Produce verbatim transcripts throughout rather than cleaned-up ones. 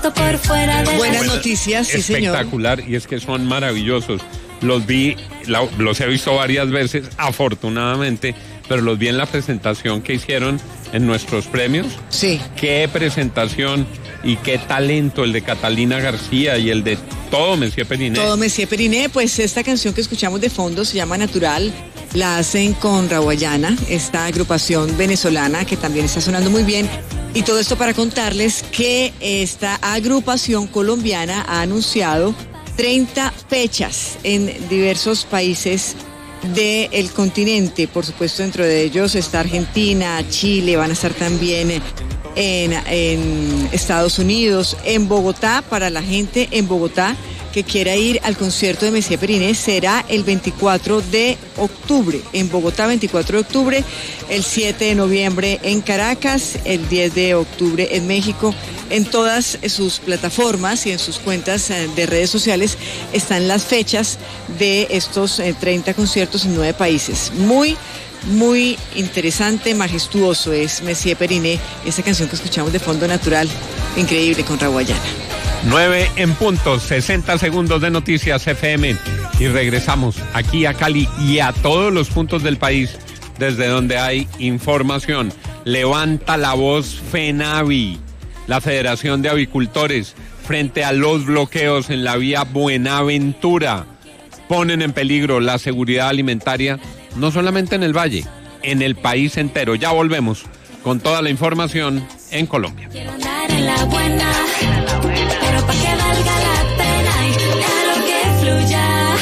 Por fuera de Buenas noticias, sí señor. Espectacular, y es que son maravillosos. Los vi, la, los he visto varias veces, afortunadamente, pero los vi en la presentación que hicieron en nuestros premios. Sí. Qué presentación y qué talento el de Catalina García y el de todo Messier Periné. Todo Messier Periné, pues esta canción que escuchamos de fondo se llama Natural. La hacen con Rawayana, esta agrupación venezolana que también está sonando muy bien. Y todo esto para contarles que esta agrupación colombiana ha anunciado treinta fechas en diversos países del continente. Por supuesto, dentro de ellos está Argentina, Chile, van a estar también en, en Estados Unidos, en Bogotá. Para la gente en Bogotá que quiera ir al concierto de Messier Periné, será el veinticuatro de octubre, en Bogotá, veinticuatro de octubre, el siete de noviembre en Caracas, el diez de octubre en México. En todas sus plataformas y en sus cuentas de redes sociales están las fechas de estos treinta conciertos en nueve países. Muy, muy interesante, majestuoso es Messier Periné, esa canción que escuchamos de fondo, Natural, increíble, con Rawayana. nueve en punto, sesenta segundos de Noticias F M y regresamos aquí a Cali y a todos los puntos del país desde donde hay información. Levanta la voz FENAVI, la Federación de Avicultores, frente a los bloqueos en la vía Buenaventura. Ponen en peligro la seguridad alimentaria, no solamente en el Valle, en el país entero. Ya volvemos con toda la información en Colombia. Quiero andar en la buena, pero pa' que valga la pena y déjalo que fluya.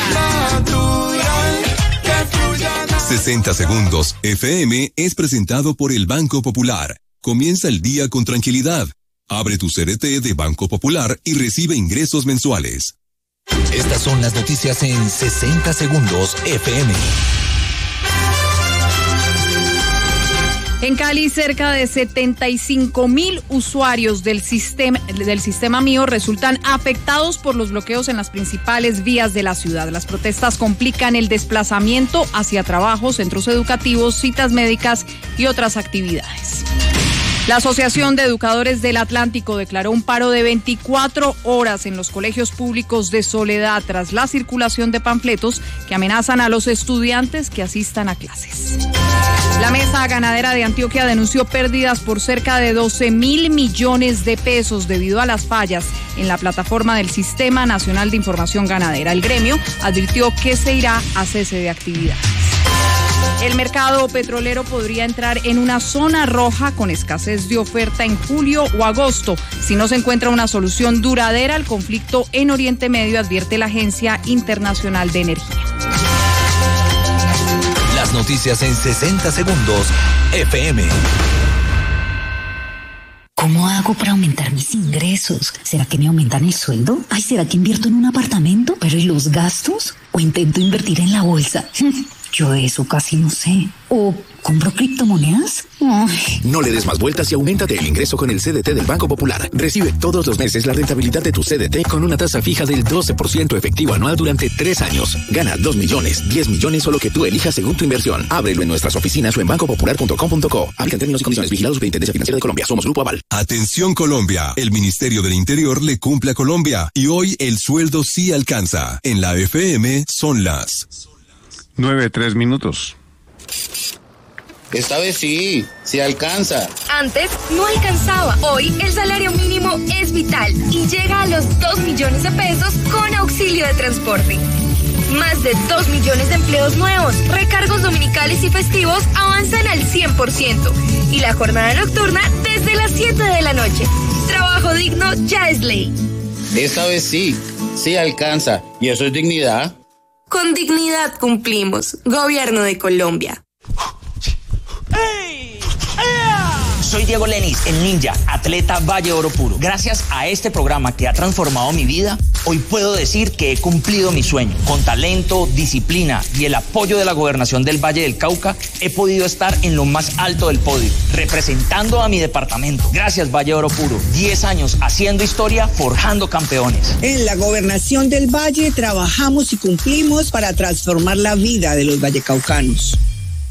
Natural, que fluya. sesenta segundos F M es presentado por el Banco Popular. Comienza el día con tranquilidad. Abre tu C D T de Banco Popular y recibe ingresos mensuales. Estas son las noticias en sesenta segundos F M. En Cali, cerca de setenta y cinco mil usuarios del sistema, del sistema Mío resultan afectados por los bloqueos en las principales vías de la ciudad. Las protestas complican el desplazamiento hacia trabajos, centros educativos, citas médicas y otras actividades. La Asociación de Educadores del Atlántico declaró un paro de veinticuatro horas en los colegios públicos de Soledad tras la circulación de panfletos que amenazan a los estudiantes que asistan a clases. La Mesa Ganadera de Antioquia denunció pérdidas por cerca de doce mil millones de pesos debido a las fallas en la plataforma del Sistema Nacional de Información Ganadera. El gremio advirtió que se irá a cese de actividades. El mercado petrolero podría entrar en una zona roja con escasez de oferta en julio o agosto si no se encuentra una solución duradera al conflicto en Oriente Medio, advierte la Agencia Internacional de Energía. Las noticias en sesenta segundos F M. ¿Cómo hago para aumentar mis ingresos? ¿Será que me aumentan el sueldo? Ay, ¿será que invierto en un apartamento? ¿Pero y los gastos? ¿O intento invertir en la bolsa? Yo de eso casi no sé. ¿O compro criptomonedas? Ay. No le des más vueltas y auméntate el ingreso con el C D T del Banco Popular. Recibe todos los meses la rentabilidad de tu C D T con una tasa fija del doce por ciento efectivo anual durante tres años. Gana dos millones, diez millones o lo que tú elijas según tu inversión. Ábrelo en nuestras oficinas o en banco popular punto com punto co. Aplican términos y condiciones. Vigilados Superintendencia Financiera de Colombia. Somos Grupo Aval. Atención Colombia. El Ministerio del Interior le cumple a Colombia y hoy el sueldo sí alcanza. En la F M son las nueve, tres minutos. Esta vez sí, sí alcanza. Antes no alcanzaba. Hoy el salario mínimo es vital y llega a los dos millones de pesos con auxilio de transporte. Más de dos millones de empleos nuevos, recargos dominicales y festivos avanzan al cien por ciento. Y la jornada nocturna desde las siete de la noche. Trabajo digno ya es ley. Esta vez sí, sí alcanza. ¿Y eso es dignidad? Con dignidad cumplimos. Gobierno de Colombia. ¡Hey! Soy Diego Lenis, el ninja, atleta Valle Oro Puro. Gracias a este programa que ha transformado mi vida, hoy puedo decir que he cumplido mi sueño. Con talento, disciplina y el apoyo de la gobernación del Valle del Cauca, he podido estar en lo más alto del podio, representando a mi departamento. Gracias, Valle Oro Puro. Diez años haciendo historia, forjando campeones. En la gobernación del Valle trabajamos y cumplimos para transformar la vida de los vallecaucanos.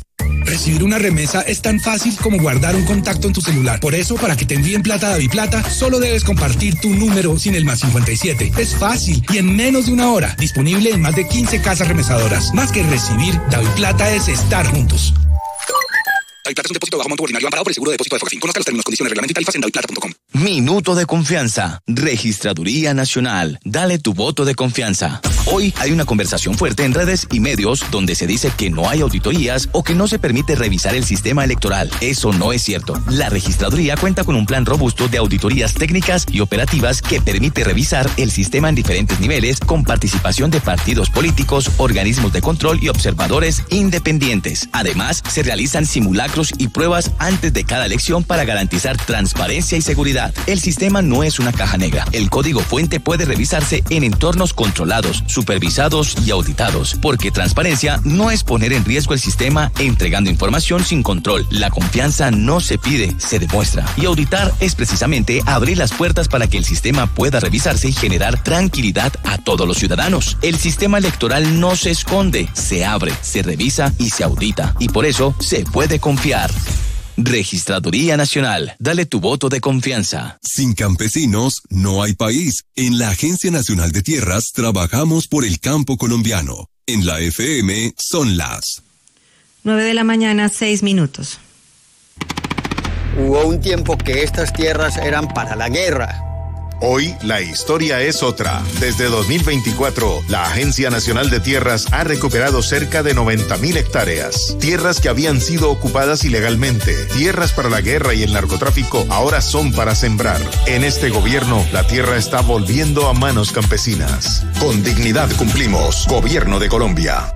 Recibir una remesa es tan fácil como guardar un contacto en tu celular. Por eso, para que te envíen plata a DaviPlata, solo debes compartir tu número sin el más cincuenta y siete. Es fácil y en menos de una hora. Disponible en más de quince casas remesadoras. Más que recibir, DaviPlata es estar juntos. DaviPlata es un depósito de bajo monto ordinario amparado por el seguro de depósito de Focafin. Conozca los términos, condiciones, reglamento y tarifas en daviplata punto com. Minuto de confianza. Registraduría Nacional. Dale tu voto de confianza. Hoy hay una conversación fuerte en redes y medios donde se dice que no hay auditorías o que no se permite revisar el sistema electoral. Eso no es cierto. La registraduría cuenta con un plan robusto de auditorías técnicas y operativas que permite revisar el sistema en diferentes niveles con participación de partidos políticos, organismos de control y observadores independientes. Además, se realizan simulacros y pruebas antes de cada elección para garantizar transparencia y seguridad. El sistema no es una caja negra. El código fuente puede revisarse en entornos controlados, supervisados y auditados, porque transparencia no es poner en riesgo el sistema entregando información sin control. La confianza no se pide, se demuestra. Y auditar es precisamente abrir las puertas para que el sistema pueda revisarse y generar tranquilidad a todos los ciudadanos. El sistema electoral no se esconde, se abre, se revisa y se audita. Y por eso se puede confiar. Registraduría Nacional. Dale tu voto de confianza. Sin campesinos no hay país. En la Agencia Nacional de Tierras trabajamos por el campo colombiano. En la F M son las nueve de la mañana, seis minutos. Hubo un tiempo que estas tierras eran para la guerra. Hoy la historia es otra. Desde dos mil veinticuatro, la Agencia Nacional de Tierras ha recuperado cerca de noventa mil hectáreas. Tierras que habían sido ocupadas ilegalmente. Tierras para la guerra y el narcotráfico ahora son para sembrar. En este gobierno, la tierra está volviendo a manos campesinas. Con dignidad cumplimos. Gobierno de Colombia.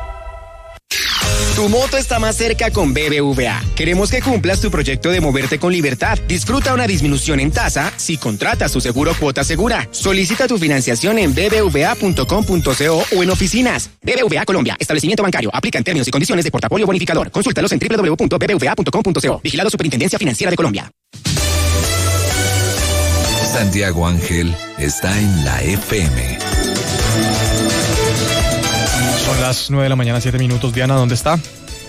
Tu moto está más cerca con B B V A. Queremos que cumplas tu proyecto de moverte con libertad. Disfruta una disminución en tasa si contratas tu seguro Cuota Segura. Solicita tu financiación en b b v a punto com punto co o en oficinas. B B V A Colombia, establecimiento bancario. Aplica en términos y condiciones de portafolio bonificador. Consúltalos en w w w punto b b v a punto com punto co. Vigilado Superintendencia Financiera de Colombia. Santiago Ángel está en la F M. Son las nueve de la mañana, siete minutos. Diana, ¿dónde está?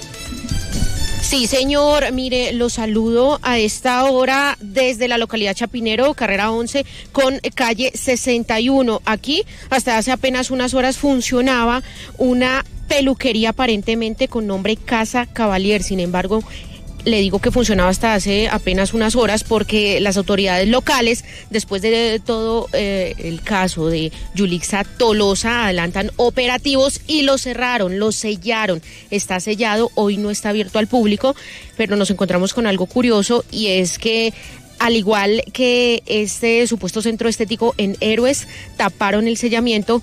Sí, señor, mire, lo saludo a esta hora desde la localidad Chapinero, carrera once, con calle sesenta y uno. Aquí, hasta hace apenas unas horas, funcionaba una peluquería aparentemente con nombre Casa Cavalier. Sin embargo, le digo que funcionaba hasta hace apenas unas horas porque las autoridades locales, después de todo eh, el caso de Yulixa Tolosa, adelantan operativos y lo cerraron, lo sellaron. Está sellado, hoy no está abierto al público, pero nos encontramos con algo curioso y es que al igual que este supuesto centro estético en Héroes, taparon el sellamiento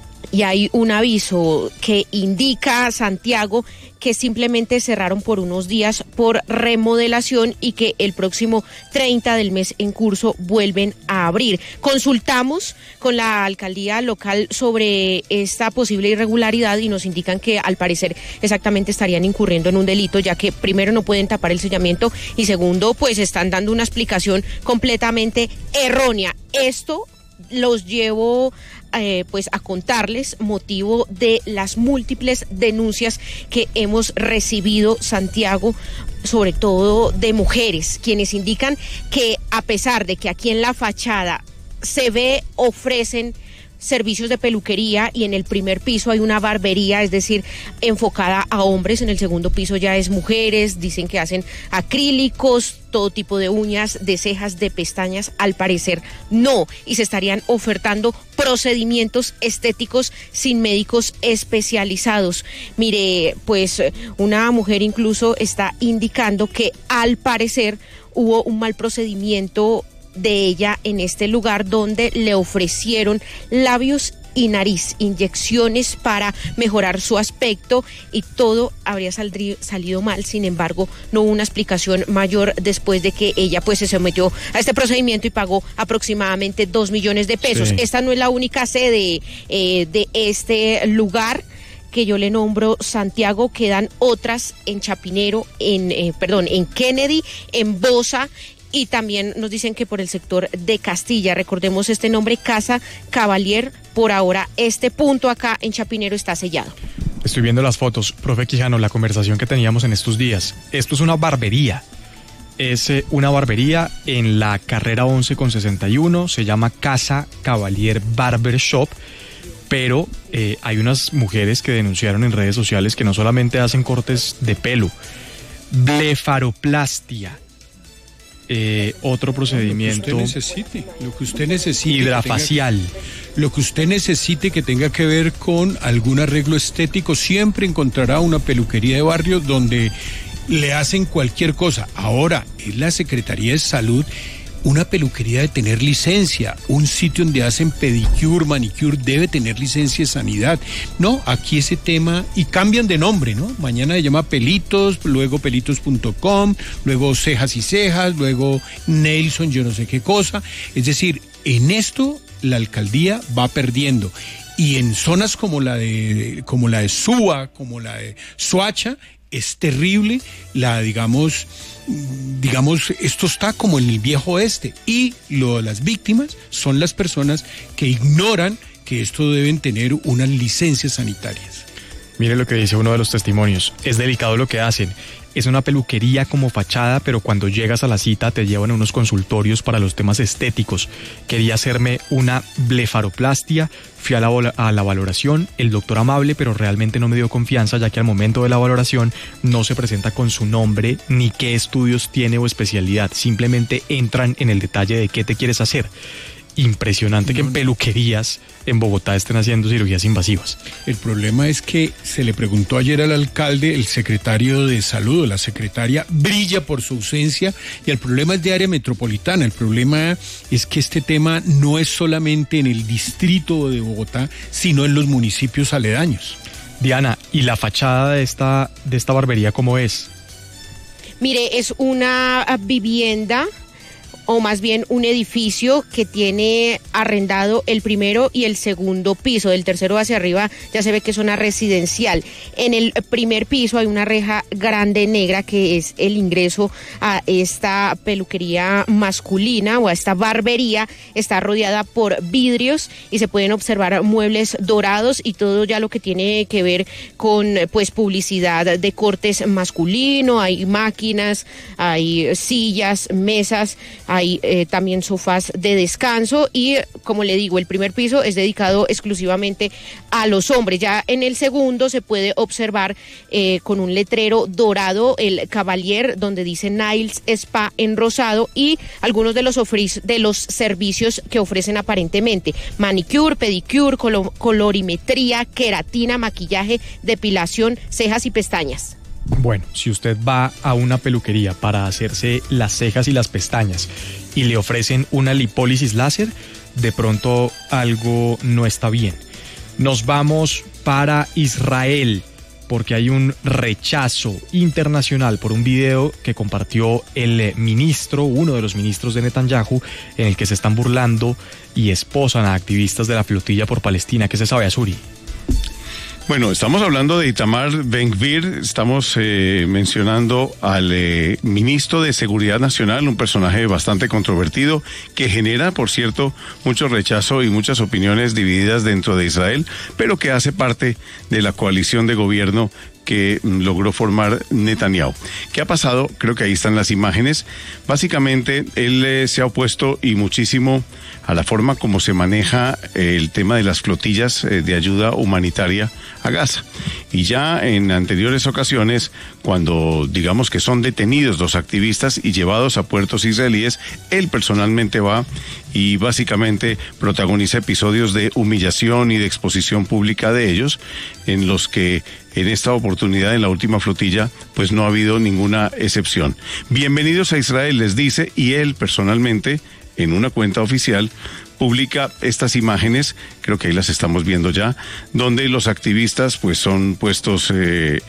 y hay un aviso que indica, Santiago, que simplemente cerraron por unos días por remodelación y que el próximo treinta del mes en curso vuelven a abrir. Consultamos con la alcaldía local sobre esta posible irregularidad y nos indican que al parecer exactamente estarían incurriendo en un delito, ya que primero no pueden tapar el sellamiento y segundo, pues están dando una explicación completamente errónea. Esto los llevo eh, pues a contarles motivo de las múltiples denuncias que hemos recibido, Santiago, sobre todo de mujeres, quienes indican que a pesar de que aquí en la fachada se ve, ofrecen servicios de peluquería y en el primer piso hay una barbería, es decir, enfocada a hombres, en el segundo piso ya es mujeres, dicen que hacen acrílicos, todo tipo de uñas, de cejas, de pestañas, al parecer no, y se estarían ofertando procedimientos estéticos sin médicos especializados. Mire, pues una mujer incluso está indicando que al parecer hubo un mal procedimiento de ella en este lugar donde le ofrecieron labios y nariz, inyecciones para mejorar su aspecto y todo habría saldrí, salido mal. Sin embargo, no hubo una explicación mayor después de que ella pues se sometió a este procedimiento y pagó aproximadamente dos millones de pesos. Sí. Esta no es la única sede eh, de este lugar que yo le nombro, Santiago. Quedan otras en Chapinero, en eh, perdón, en Kennedy, en Bosa, y también nos dicen que por el sector de Castilla. Recordemos este nombre, Casa Cavalier. Por ahora este punto acá en Chapinero está sellado. Estoy viendo las fotos. Profe Quijano, la conversación que teníamos en estos días. Esto es una barbería. Es eh, una barbería en la carrera once con sesenta y uno. Se llama Casa Cavalier Barber Shop. Pero eh, hay unas mujeres que denunciaron en redes sociales que no solamente hacen cortes de pelo, blefaroplastia. Eh, otro procedimiento. Lo que usted necesite, lo que usted necesite. Hidrafacial. Que tenga, lo que usted necesite que tenga que ver con algún arreglo estético, siempre encontrará una peluquería de barrio donde le hacen cualquier cosa. Ahora, es la Secretaría de Salud, una peluquería de tener licencia, un sitio donde hacen pedicure, manicure, debe tener licencia de sanidad. No, aquí ese tema, y cambian de nombre, ¿no? Mañana se llama Pelitos, luego pelitos punto com, luego Cejas y Cejas, luego Nelson, yo no sé qué cosa. Es decir, en esto la alcaldía va perdiendo. Y en zonas como la de, como la de Suba, como la de Soacha, es terrible la, digamos, digamos, esto está como en el viejo oeste, y lo, las víctimas son las personas que ignoran que esto deben tener unas licencias sanitarias. Mire lo que dice uno de los testimonios. Es delicado lo que hacen. Es una peluquería como fachada, pero cuando llegas a la cita te llevan a unos consultorios para los temas estéticos. Quería hacerme una blefaroplastia, fui a la, a la valoración, el doctor amable, pero realmente no me dio confianza, ya que al momento de la valoración no se presenta con su nombre ni qué estudios tiene o especialidad. Simplemente entran en el detalle de qué te quieres hacer. Impresionante que en peluquerías en Bogotá estén haciendo cirugías invasivas. El problema es que se le preguntó ayer al alcalde, el secretario de Salud o la secretaria brilla por su ausencia, y el problema es de área metropolitana. El problema es que este tema no es solamente en el distrito de Bogotá, sino en los municipios aledaños. Diana, ¿y la fachada de esta, de esta barbería cómo es? Mire, es una vivienda, o más bien un edificio que tiene arrendado el primero y el segundo piso. Del tercero hacia arriba ya se ve que es zona residencial. En el primer piso hay una reja grande negra que es el ingreso a esta peluquería masculina o a esta barbería. Está rodeada por vidrios y se pueden observar muebles dorados y todo ya lo que tiene que ver con pues publicidad de cortes masculino. Hay máquinas, hay sillas, mesas, hay Hay eh, también sofás de descanso y, como le digo, el primer piso es dedicado exclusivamente a los hombres. Ya en el segundo se puede observar eh, con un letrero dorado el Cavalier, donde dice Nails Spa en rosado, y algunos de los, ofriz- de los servicios que ofrecen aparentemente: manicure, pedicure, colo- colorimetría, queratina, maquillaje, depilación, cejas y pestañas. Bueno, si usted va a una peluquería para hacerse las cejas y las pestañas y le ofrecen una lipólisis láser, de pronto algo no está bien. Nos vamos para Israel porque hay un rechazo internacional por un video que compartió el ministro, uno de los ministros de Netanyahu, en el que se están burlando y esposan a activistas de la flotilla por Palestina. ¿Qué se sabe, Azuri? Bueno, estamos hablando de Itamar Ben-Gvir, estamos eh, mencionando al eh, ministro de Seguridad Nacional, un personaje bastante controvertido que genera, por cierto, mucho rechazo y muchas opiniones divididas dentro de Israel, pero que hace parte de la coalición de gobierno que logró formar Netanyahu. ¿Qué ha pasado? Creo que ahí están las imágenes. Básicamente, él eh, se ha opuesto y muchísimo a la forma como se maneja eh, el tema de las flotillas eh, de ayuda humanitaria a Gaza. Y ya en anteriores ocasiones, cuando digamos que son detenidos los activistas y llevados a puertos israelíes, él personalmente va y básicamente protagoniza episodios de humillación y de exposición pública de ellos, en los que en esta oportunidad, en la última flotilla, pues no ha habido ninguna excepción. Bienvenidos a Israel, les dice, y él personalmente, en una cuenta oficial, publica estas imágenes, creo que ahí las estamos viendo ya, donde los activistas pues son puestos eh,